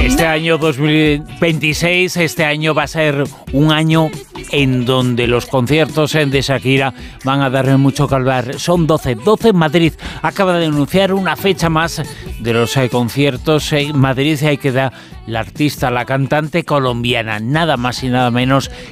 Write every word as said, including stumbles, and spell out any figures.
Este año dos mil veintiséis, este año va a ser un año en donde los conciertos de Shakira van a darle mucho que hablar. Son doce, doce en Madrid. Acaba de anunciar una fecha más de los eh, conciertos en Madrid. Hay que dar la artista, la cantante colombiana, nada más y nada menos